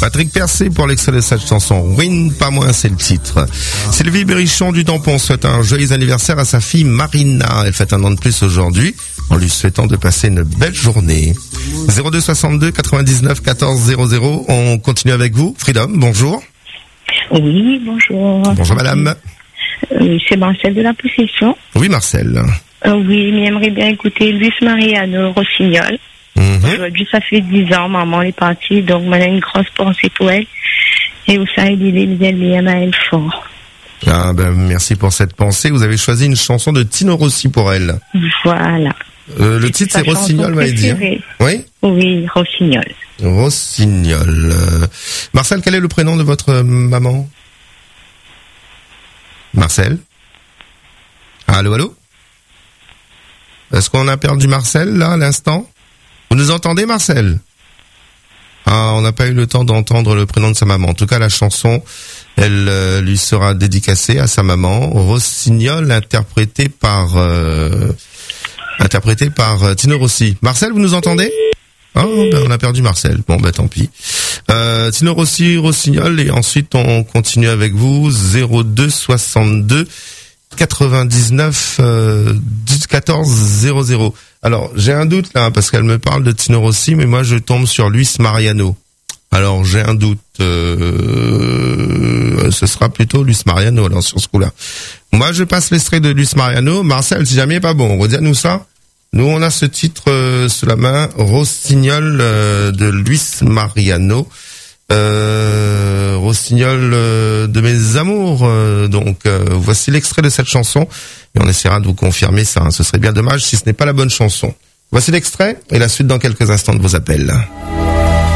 Patrick Percé pour l'extrait de cette chanson. Ruine pas moins, c'est le titre. Sylvie Berrichon du Tampon souhaite un joyeux anniversaire à sa fille Marina. Elle fête un an de plus aujourd'hui, en lui souhaitant de passer une belle journée. 02 62 99 14 00. On continue avec vous. Freedom, bonjour. Oui, bonjour. Bonjour madame. C'est Marcel de la Possession. Oui Marcel. Oui, mais j'aimerais bien écouter Luis Mariano Rossignol. Aujourd'hui, ça fait 10 ans, maman est partie, donc on a une grosse pensée pour elle. Et où ça, il est bien à elle fort. Ah ben, merci pour cette pensée. Vous avez choisi une chanson de Tino Rossi pour elle. Voilà. Le titre c'est Rossignol, m'avez dit. Oui? Oui, Rossignol. Rossignol. Marcel, quel est le prénom de votre maman? Marcel? Allô, allô? Est-ce qu'on a perdu Marcel, là, à l'instant? Vous nous entendez, Marcel? Ah, on n'a pas eu le temps d'entendre le prénom de sa maman. En tout cas, la chanson, elle lui sera dédicacée à sa maman. Rossignol, interprété par Tino Rossi. Marcel, vous nous entendez? Oh, ben, on a perdu Marcel. Bon, ben, tant pis. Tino Rossi, Rossignol, et ensuite, on continue avec vous. 02 62 99 14 00. Alors, j'ai un doute là, parce qu'elle me parle de Tino Rossi, mais moi je tombe sur Luis Mariano. Alors, j'ai un doute. Ce sera plutôt Luis Mariano alors, sur ce coup-là. Moi, je passe l'extrait de Luis Mariano. Marcel, si jamais pas bon, redis-nous ça. Nous, on a ce titre sous la main, Rossignol de Luis Mariano. Rossignol de mes amours. Donc voici l'extrait de cette chanson et on essaiera de vous confirmer ça. Ce serait bien dommage si ce n'est pas la bonne chanson. Voici l'extrait et la suite dans quelques instants de vos appels.